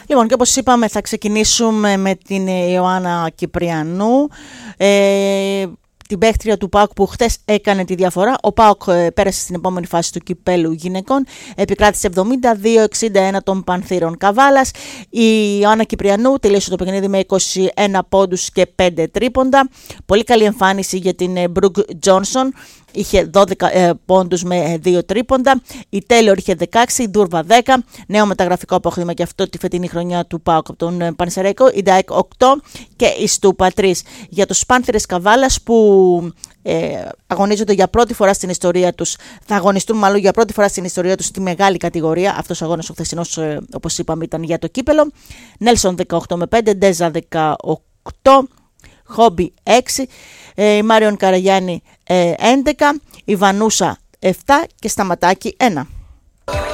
Λοιπόν, και όπως είπαμε, θα ξεκινήσουμε με την Ιωάννα Κυπριανού, την παίχτρια του ΠΑΟΚ που χτες έκανε τη διαφορά. Ο ΠΑΟΚ πέρασε στην επόμενη φάση του κυπέλου γυναικών, επικράτησε 72-61 των Πανθύρων Καβάλας. Η Ιωάννα Κυπριανού τελείωσε το παιχνίδι με 21 πόντους και 5 τρίποντα. Πολύ καλή εμφάνιση για την Μπρουκ Τζόνσον. Είχε 12 πόντους με 2 τρίποντα. Η Τέιλορ είχε 16, η Ντούρβα 10. Νέο μεταγραφικό απόκτημα και αυτό τη φετινή χρονιά του ΠΑΟΚ από τον Πανσεραϊκό. Η Ντάικ 8 και η Στούπα 3. Για τους Πάνθυρες Καβάλας που αγωνίζονται για πρώτη φορά στην ιστορία τους, θα αγωνιστούν μάλλον για πρώτη φορά στην ιστορία τους στη μεγάλη κατηγορία. Αυτός ο αγώνας ο χθεσινός, όπως είπαμε, ήταν για το κύπελο. Νέλσον 18 με 5, Ντέζα 18, Χόμπι 6, η Μάριον Καραγιάννη 11, η Βανούσα 7 και Σταματάκη 1.